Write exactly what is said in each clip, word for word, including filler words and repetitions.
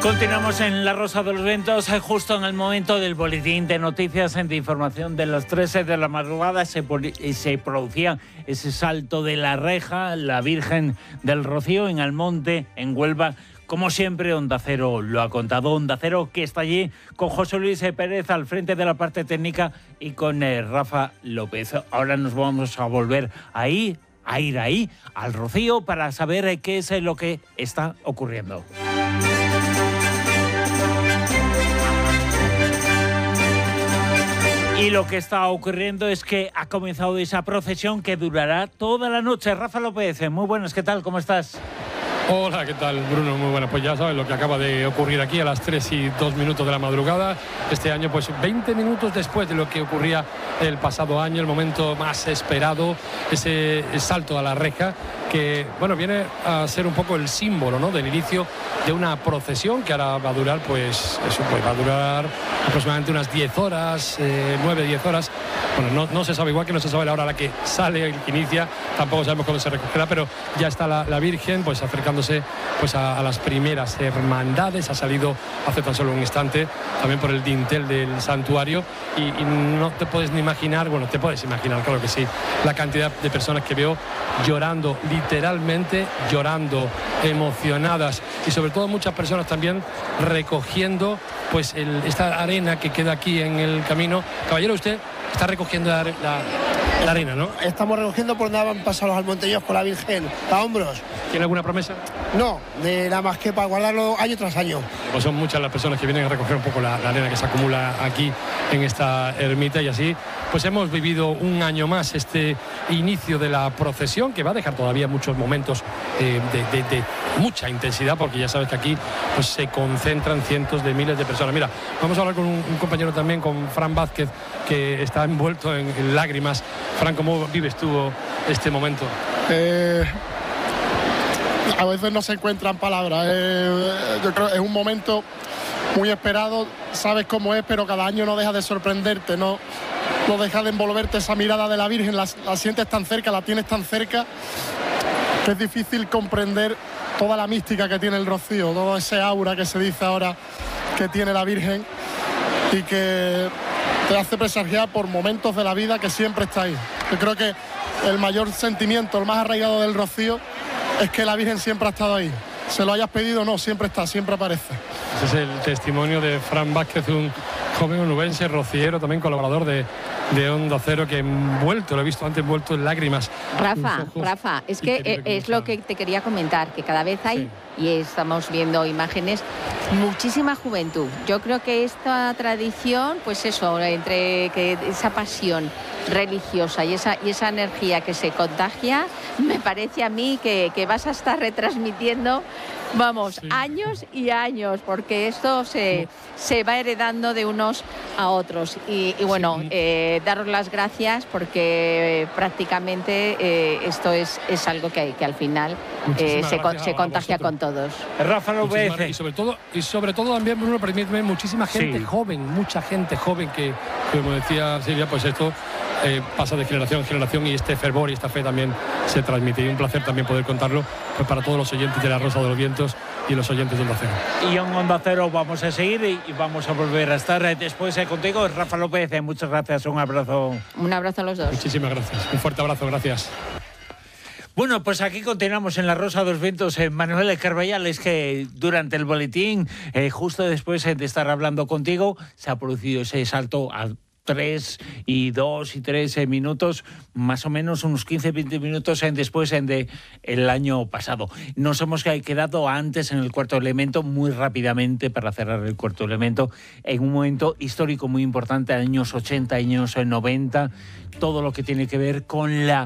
Continuamos en La Rosa de los Vientos, justo en el momento del boletín de noticias de información de las trece de la madrugada. Se, se producía ese salto de la reja, la Virgen del Rocío, en Almonte, en Huelva. Como siempre, Onda Cero lo ha contado. Onda Cero, que está allí con José Luis Pérez al frente de la parte técnica y con eh, Rafa López. Ahora nos vamos a volver ahí, a ir ahí, al Rocío, para saber eh, qué es eh, lo que está ocurriendo. Y lo que está ocurriendo es que ha comenzado esa procesión que durará toda la noche. Rafa López, muy buenas, ¿qué tal? ¿Cómo estás? Hola, ¿qué tal, Bruno? Muy buenas. Pues ya sabes lo que acaba de ocurrir aquí a las tres y dos minutos de la madrugada. Este año, pues veinte minutos después de lo que ocurría el pasado año, el momento más esperado, ese salto a la reja, que, bueno, viene a ser un poco el símbolo, ¿no?, del inicio de una procesión que ahora va a durar, pues, eso, pues va a durar aproximadamente unas diez horas, eh, nueve, diez horas. Bueno, no, no se sabe, igual que no se sabe la hora a la que sale, el que inicia, tampoco sabemos cuándo se recogerá, pero ya está la, la Virgen, pues acercándose pues a, a las primeras hermandades. Ha salido hace tan solo un instante también por el dintel del santuario y, y no te puedes ni imaginar, bueno, te puedes imaginar, claro que sí, la cantidad de personas que veo llorando, literalmente llorando, emocionadas, y sobre todo muchas personas también recogiendo pues el, esta arena que queda aquí en el camino. Caballero, usted está recogiendo la, la, la arena, ¿no? Estamos recogiendo por donde han pasado los almonteños con la Virgen, a hombros. ¿Tiene alguna promesa? No, de nada más que para guardarlo año tras año. Pues son muchas las personas que vienen a recoger un poco la, la arena que se acumula aquí en esta ermita, y así pues hemos vivido un año más este inicio de la procesión, que va a dejar todavía muchos momentos eh, de, de, de mucha intensidad, porque ya sabes que aquí pues se concentran cientos de miles de personas. Mira, vamos a hablar con un, un compañero también, con Fran Vázquez, que está envuelto en, en lágrimas. Fran, ¿cómo vives tú este momento? Eh... A veces no se encuentran palabras. Eh, yo creo que es un momento muy esperado. Sabes cómo es, pero cada año no deja de sorprenderte, no, no deja de envolverte esa mirada de la Virgen. La, la sientes tan cerca, la tienes tan cerca, que es difícil comprender toda la mística que tiene el Rocío, todo ese aura que se dice ahora que tiene la Virgen, y que te hace presagiar por momentos de la vida que siempre está ahí. Yo creo que el mayor sentimiento, el más arraigado del Rocío, es que la Virgen siempre ha estado ahí. Se lo hayas pedido o no, siempre está, siempre aparece. Ese es el testimonio de Fran Vázquez, un joven onubense, rociero, también colaborador de, de Onda Cero, que envuelto, lo he visto antes, envuelto en lágrimas. Rafa, Rafa, es que eh, es lo que te quería comentar, que cada vez hay, sí, y estamos viendo imágenes, muchísima juventud. Yo creo que esta tradición, pues eso, entre que esa pasión religiosa y esa, y esa energía que se contagia, me parece a mí que, que vas a estar retransmitiendo, vamos, sí, años y años, porque esto se, se va heredando de unos a otros. Y, y bueno, sí, eh, daros las gracias, porque prácticamente eh, esto es, es algo que, que al final eh, se, con, se contagia con todos. Rafa López. Y sobre todo, y sobre todo también, Bruno, permíteme, muchísima gente sí. joven, mucha gente joven que, como decía Silvia, pues esto Eh, pasa de generación en generación, y este fervor y esta fe también se transmite, y un placer también poder contarlo pues para todos los oyentes de La Rosa de los Vientos y los oyentes de Onda Cero. Y en Onda Cero vamos a seguir y, y vamos a volver a estar después eh, contigo, Rafa López. Eh, muchas gracias, un abrazo. Un abrazo a los dos. Muchísimas gracias, un fuerte abrazo, gracias. Bueno, pues aquí continuamos en La Rosa de los Vientos. Eh, Manuel Carballal, es que durante el boletín, eh, justo después de estar hablando contigo, se ha producido ese salto al tres y dos y tres minutos, más o menos unos quince veinte minutos en después en de el año pasado. Nos hemos quedado antes en el cuarto elemento, muy rápidamente para cerrar el cuarto elemento, en un momento histórico muy importante, años ochenta, años noventa, todo lo que tiene que ver con la...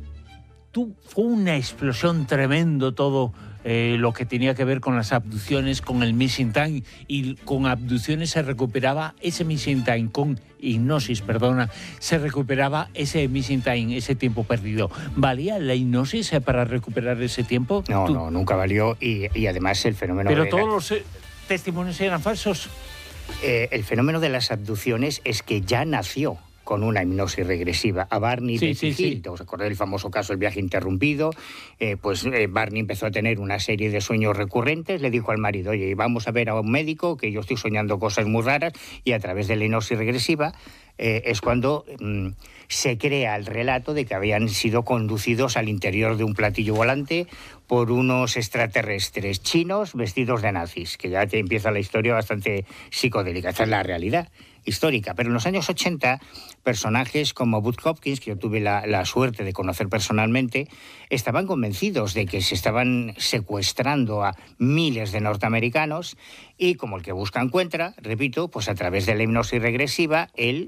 Tú, fue una explosión tremendo todo eh, lo que tenía que ver con las abducciones, con el missing time, y con abducciones se recuperaba ese missing time, con hipnosis, perdona, se recuperaba ese missing time, ese tiempo perdido. ¿Valía la hipnosis para recuperar ese tiempo? No, ¿Tú? no, nunca valió, y, y además el fenómeno... Pero de todos la... los eh, testimonios eran falsos. Eh, el fenómeno de las abducciones es que ya nació con una hipnosis regresiva a Barney Sí, de sí, Hill. sí. ¿Os acordáis del famoso caso del viaje interrumpido? Eh, pues eh, Barney empezó a tener una serie de sueños recurrentes, le dijo al marido, oye, vamos a ver a un médico, que yo estoy soñando cosas muy raras, y a través de la hipnosis regresiva eh, es cuando mm, se crea el relato de que habían sido conducidos al interior de un platillo volante por unos extraterrestres chinos vestidos de nazis, que ya te empieza la historia bastante psicodélica. Esta es la realidad histórica. Pero en los años ochenta, personajes como Bud Hopkins, que yo tuve la, la suerte de conocer personalmente, estaban convencidos de que se estaban secuestrando a miles de norteamericanos y, como el que busca encuentra, repito, pues a través de la hipnosis regresiva, él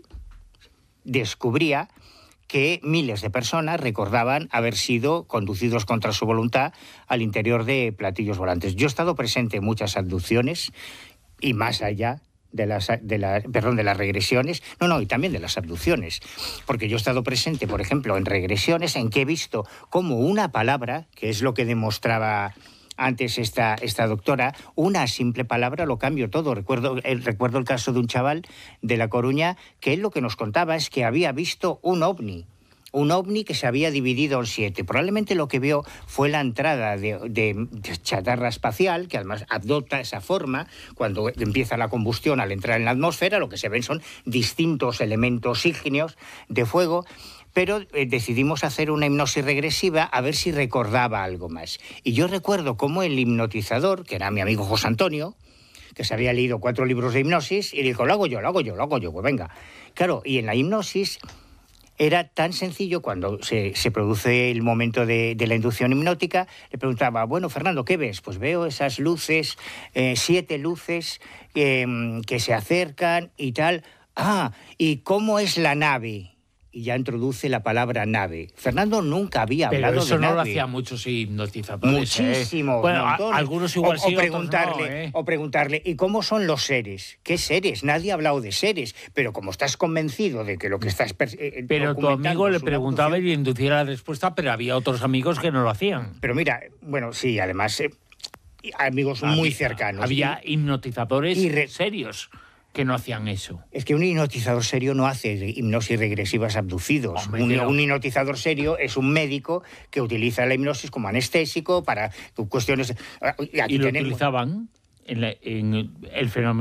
descubría que miles de personas recordaban haber sido conducidos contra su voluntad al interior de platillos volantes. Yo he estado presente en muchas abducciones y más allá de las, de la, perdón, de las regresiones, no, no, y también de las abducciones, porque yo he estado presente, por ejemplo, en regresiones en que he visto cómo una palabra, que es lo que demostraba antes esta, esta doctora, una simple palabra lo cambió todo. Recuerdo el, recuerdo el caso de un chaval de La Coruña que él lo que nos contaba es que había visto un ovni. Un ovni que se había dividido en siete. Probablemente lo que vio fue la entrada de, de, de chatarra espacial, que además adopta esa forma cuando empieza la combustión al entrar en la atmósfera. Lo que se ven son distintos elementos ígneos de fuego. Pero eh, decidimos hacer una hipnosis regresiva a ver si recordaba algo más. Y yo recuerdo cómo el hipnotizador, que era mi amigo José Antonio, que se había leído cuatro libros de hipnosis, y dijo, lo hago yo, lo hago yo, lo hago yo, pues venga. Claro, y en la hipnosis era tan sencillo, cuando se, se produce el momento de, de la inducción hipnótica, le preguntaba, bueno, Fernando, ¿qué ves? Pues veo esas luces, eh, siete luces eh, que se acercan y tal. Ah, ¿y cómo es la nave? Y ya introduce la palabra nave. Fernando nunca había Pero hablado eso de no nave. lo hacían muchos hipnotizadores. Muchísimo. ¿eh? Bueno, a, montones. algunos igual o, sí, o preguntarle, otros no, ¿eh? o preguntarle, ¿y cómo son los seres? ¿Qué seres? Nadie ha hablado de seres, pero como estás convencido de que lo que estás eh, Pero tu amigo le preguntaba y le inducía la respuesta, pero había otros amigos que no lo hacían. Pero mira, bueno, sí, además, eh, amigos Había, muy cercanos. Había hipnotizadores y re- serios que no hacían eso. Es que un hipnotizador serio no hace hipnosis regresivas abducidos. Hombre, un, pero... un hipnotizador serio es un médico que utiliza la hipnosis como anestésico para cuestiones... Y lo utilizaban en, la, en el fenómeno